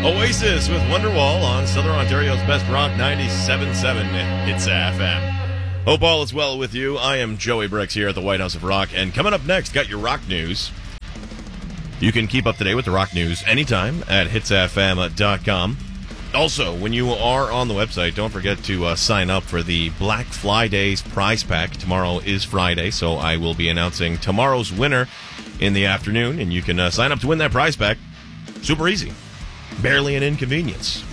Oasis with Wonderwall on Southern Ontario's best rock 97.7 Hits FM. Hope all is well with you. I am Joey Bricks here at the White House of Rock, and coming up next, got your rock news. You can keep up to date with the rock news anytime at hitsfm.com. Also, when you are on the website, don't forget to sign up for the Black Fridays prize pack. Tomorrow is Friday, so I will be announcing tomorrow's winner in the afternoon, and you can sign up to win that prize pack. Super easy. Barely an inconvenience.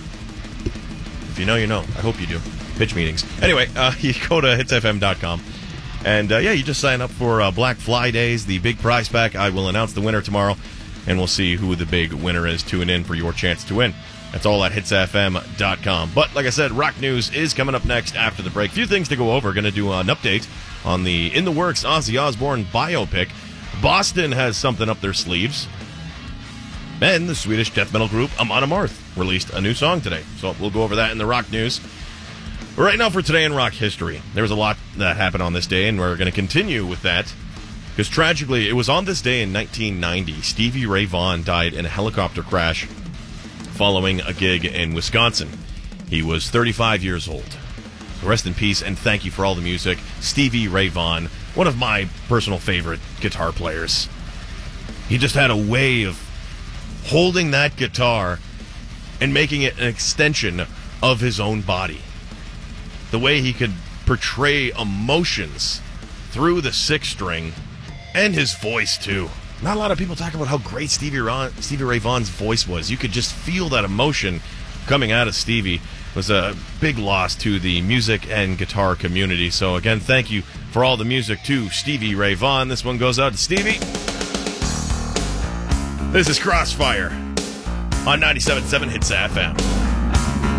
If you know, you know. I hope you do. Pitch meetings. Anyway, you go to hitsfm.com, and you just sign up for Black Fridays, the big prize pack. I will announce the winner tomorrow, and we'll see who the big winner is. Tune in for your chance to win. That's all at hitsfm.com. But like I said, rock news is coming up next after the break. Few things to go over. Going to do an update on the in-the-works Ozzy Osbourne biopic. Boston has something up their sleeves. And the Swedish death metal group Amon Amarth released a new song today. So we'll go over that in the rock news. But right now for Today in Rock History. There was a lot that happened on this day, and we're going to continue with that. Because tragically, it was on this day in 1990, Stevie Ray Vaughan died in a helicopter crash following a gig in Wisconsin. He was 35 years old. So rest in peace, and thank you for all the music. Stevie Ray Vaughan, one of my personal favorite guitar players. He just had a way of holding that guitar and making it an extension of his own body. The way he could portray emotions through the sixth string and his voice, too. Not a lot of people talk about how great Stevie Ray Vaughan's voice was. You could just feel that emotion coming out of Stevie. It was a big loss to the music and guitar community. So, again, thank you for all the music to Stevie Ray Vaughan. This one goes out to Stevie. This is Crossfire on 97.7 Hits FM.